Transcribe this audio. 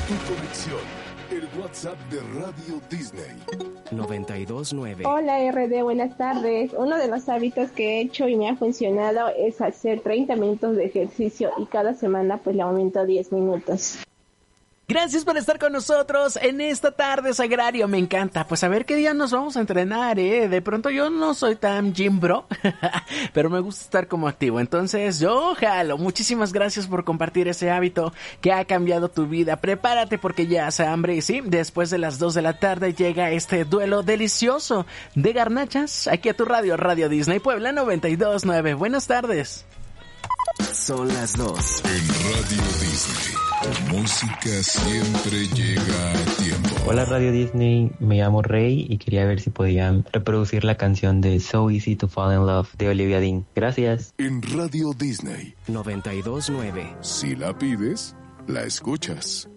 Tu conexión, el WhatsApp de Radio Disney. 92.9. Hola RD, buenas tardes. Uno de los hábitos que he hecho y me ha funcionado es hacer 30 minutos de ejercicio y cada semana pues le aumento 10 minutos. Gracias por estar con nosotros en esta tarde sagrario, me encanta. Pues a ver qué día nos vamos a entrenar, De pronto yo no soy tan gym bro, pero me gusta estar como activo. Entonces yo jalo. Muchísimas gracias por compartir ese hábito que ha cambiado tu vida. Prepárate porque ya hace hambre y sí, después de las 2 de la tarde llega este duelo delicioso de garnachas aquí a tu radio, Radio Disney Puebla 92.9. Buenas tardes. Son las 2. En Radio Disney, música siempre llega a tiempo. Hola Radio Disney, me llamo Rey y quería ver si podían reproducir la canción de So Easy to Fall in Love de Olivia Dean. Gracias. En Radio Disney, 92.9. si la pides, la escuchas.